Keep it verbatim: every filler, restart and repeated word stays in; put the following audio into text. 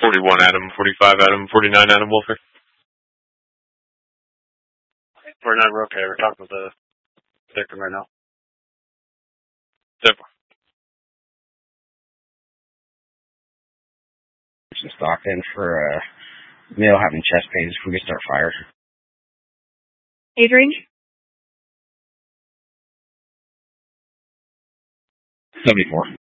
forty-one Adam, forty-five Adam, forty-nine Adam Wolfer. forty-nine, we're okay. We're talking with the victim right now. Yep. Some Stockton for uh, male having chest pains. If we can start fire. Age range? seventy-four.